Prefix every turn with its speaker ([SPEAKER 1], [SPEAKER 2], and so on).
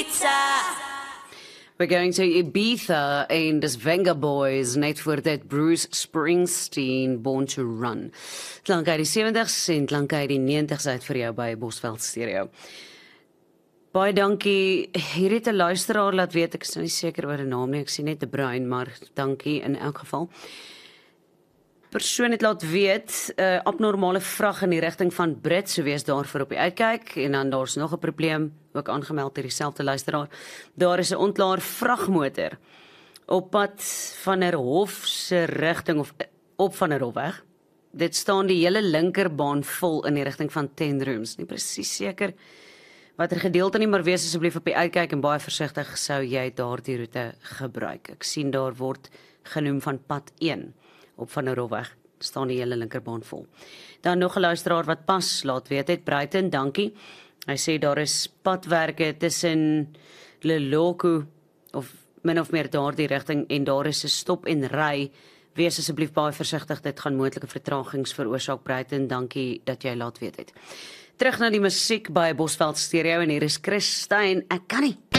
[SPEAKER 1] We're going to Ibiza en dis Venga Boys, net voor dit Bruce Springsteen, Born to Run. Klank uit die 70s en klank uit die 90s uit vir jou by Bosveld Stereo. Baie dankie, hier het 'n luisteraar laat weet, ek is nou nie seker oor 'n naam nie, ek sien net 'n bruin, maar dankie in elk geval. Persoon het laat weet, abnormale vrag in die rigting van Brit, so wees daarvoor op die uitkyk, en dan daar's nog 'n probleem, ook aangemeld deur dieselfde luisteraar. Daar is 'n ontlaar vragmotor op pad van der Hof se rigting, of op van der Hofweg. Dit staan die hele linkerbaan vol in die rigting van 10 Rooms. Nie presies seker watter gedeelte nie, maar wees asseblief op die uitkyk en baie versigtig sou jy daardie roete gebruik. Ek sien daar word genoem van pad 1 op van der Hofweg. Staan die hele linkerbaan vol. Dan nog 'n luisteraar wat pas laat weet het, Bruiten, dankie. Hy sê daar is padwerke tussen Leloko of min of meer daardie rigting en daar is 'n stop en ry. Wees asseblief baie versigtig, dit gaan moontlike vertragings veroorsaak. Bruiten, dankie dat jy laat weet het. Terug na die musiek by Bosveld Stereo en hier is Chris Stein. Ek kan nie